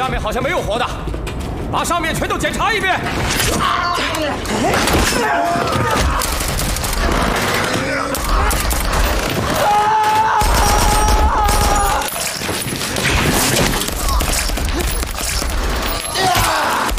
下面好像没有活的，把上面全都检查一遍。